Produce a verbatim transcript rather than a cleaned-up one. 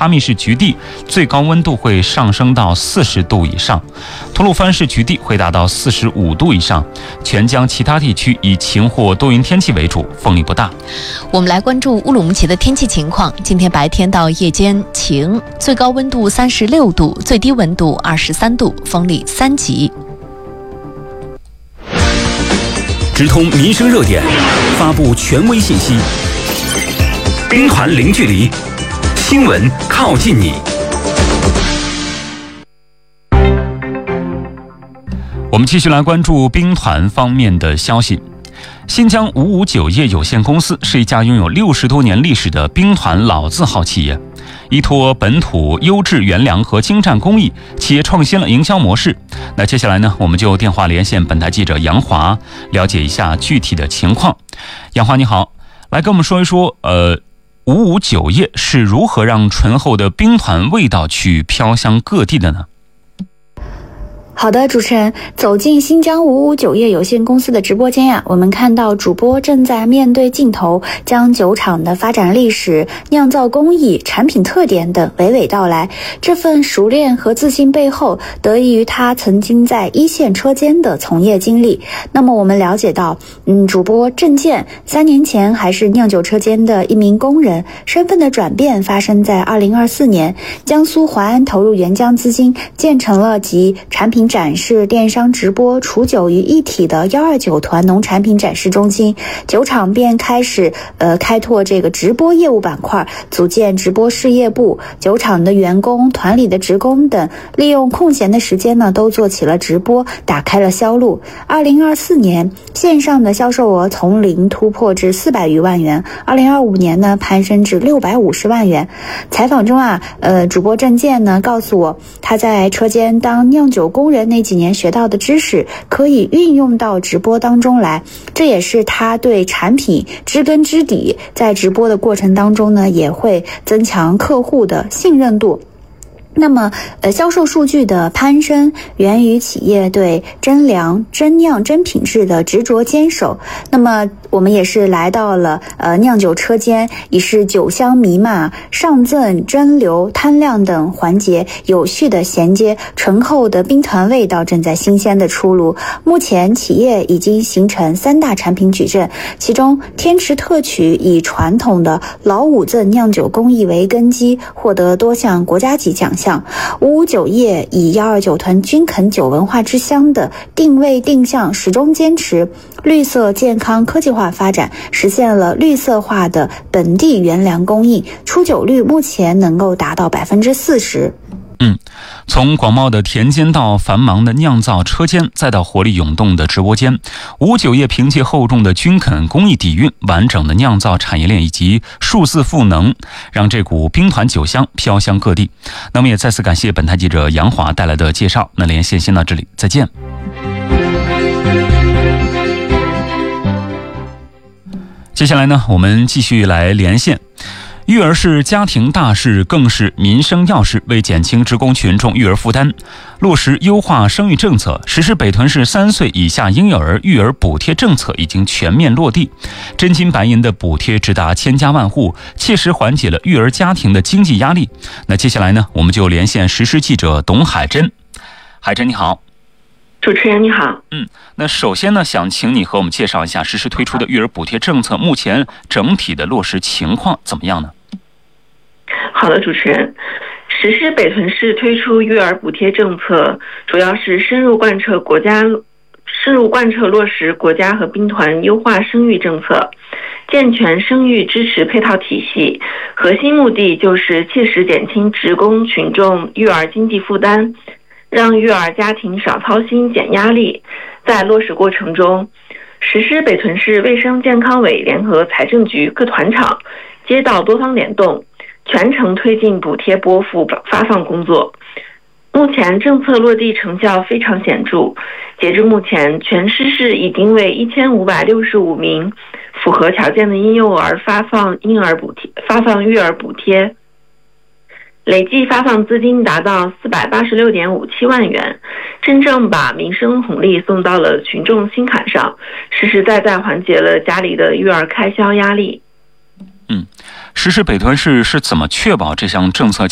哈密市局地最高温度会上升到四十度以上，吐鲁番市局地会达到四十五度以上，全疆其他地区以晴或多云天气为主，风力不大。 我们来关注乌鲁木齐的天气情况。今天白天到夜间晴，最高温度三十六度，最低温度二十三度，风力三级。 直通民生热点，发布权威信息，兵团零距离，新闻靠近你。 我们继续来关注兵团方面的消息。新疆五五酒业有限公司是一家拥有六十多年历史的兵团老字号企业，依托本土优质原粮和精湛工艺，企业创新了营销模式。那接下来呢，我们就电话连线本台记者杨华，了解一下具体的情况。杨华你好，来跟我们说一说，呃，五五酒业是如何让醇厚的兵团味道去飘香各地的呢？ 好的，主持人，走进新疆五五酒业有限公司的直播间呀、啊，我们看到主播正在面对镜头，将酒厂的发展历史、酿造工艺、产品特点等娓娓道来。这份熟练和自信背后，得益于他曾经在一线车间的从业经历。那么我们了解到，嗯，主播郑健三年前还是酿酒车间的一名工人，身份的转变发生在二零二四年，江苏淮安投入援疆资金，建成了集产品展示、电商直播、储酒于一体的幺二九团农产品展示中心，酒厂便开始呃开拓这个直播业务板块，组建直播事业部。酒厂的员工、团里的职工等，利用空闲的时间呢，都做起了直播，打开了销路。二零二四年，线上的销售额从零突破至四百余万元，二零二五年呢，攀升至六百五十万元。采访中啊，呃，主播郑健呢告诉我，他在车间当酿酒工人那几年学到的知识可以运用到直播当中来，这也是他对产品知根知底，在直播的过程当中呢，也会增强客户的信任度。那么，呃，销售数据的攀升源于企业对真粮、真酿、真品质的执着坚守。那么，我们也是来到了呃酿酒车间，已是酒香弥漫，上赠、蒸馏、摊晾等环节有序的衔接，醇厚的兵团味道正在新鲜的出炉。目前，企业已经形成三大产品矩阵，其中天池特曲以传统的老五赠酿酒工艺为根基，获得多项国家级奖项。五五酒业以幺二九团军垦酒文化之乡的定位定向，始终坚持绿色、健康、科技化发展，实现了绿色化的本地原粮供应，出酒率目前能够达到百分之四十。 嗯，从广袤的田间到繁忙的酿造车间，再到活力涌动的直播间，五五酒业凭借厚重的军垦工艺底蕴、完整的酿造产业链以及数字赋能，让这股兵团酒香飘香各地。那么也再次感谢本台记者杨华带来的介绍。那连线先到这里，再见。接下来呢，我们继续来连线。育儿是家庭大事，更是民生要事。为减轻职工群众育儿负担，落实优化生育政策，实施北屯市三岁以下婴幼儿育儿补贴政策已经全面落地，真金白银的补贴直达千家万户，切实缓解了育儿家庭的经济压力。那接下来呢，我们就连线实时记者董海珍。海珍你好。 主持人你好。 嗯，那首先呢，想请你和我们介绍一下实施推出的育儿补贴政策，目前整体的落实情况怎么样呢？ 好的，主持人，实施北屯市推出育儿补贴政策，主要是深入贯彻国家深入贯彻落实国家和兵团优化生育政策，健全生育支持配套体系，核心目的就是切实减轻职工群众育儿经济负担，让育儿家庭少操心、减压力。在落实过程中，实施北屯市卫生健康委联合财政局各团场、街道多方联动，全程推进补贴拨付发放工作。目前政策落地成效非常显著，截至目前，全市市已经为一千五百六十五名符合条件的婴幼儿发放婴儿补贴、发放育儿补贴，累计发放资金达到四百八十六点五七万元，真正把民生红利送到了群众心坎上，实实在在缓解了家里的育儿开销压力。 嗯，实施北屯市是怎么确保这项政策